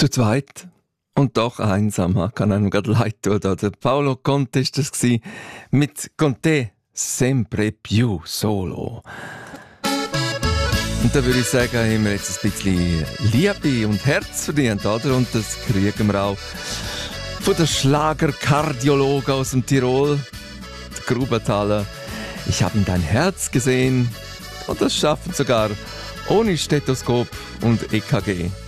zu zweit und doch einsam. Kann einem gerade leid tun. Der Paolo Conte war das mit «Con te sempre più solo». Und da würde ich sagen, haben wir jetzt ein bisschen Liebe und Herz verdient, oder? Und das kriegen wir auch von der Schlagerkardiologe aus dem Tirol, der Grubenthaler. Ich habe in dein Herz gesehen und das schaffen sogar ohne Stethoskop und EKG.